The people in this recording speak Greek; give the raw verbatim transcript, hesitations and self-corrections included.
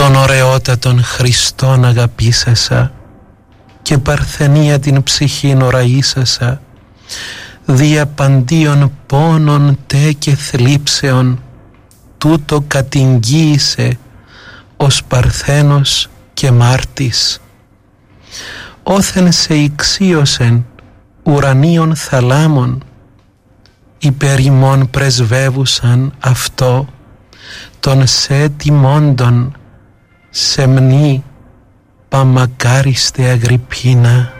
Τον ωραιότατον Χριστόν αγαπήσασα και παρθενία την ψυχήν ωραΐσασα, δια παντίων πόνων τε και θλίψεων τούτο κατηγγίησε ως παρθένος και μάρτης. Όθεν σε ηξίωσεν ουρανίων θαλάμων, υπέρ ημών πρεσβεύουσαν αυτό των σε τιμώντων σεμνή παμακάριστε Αγριππίνα.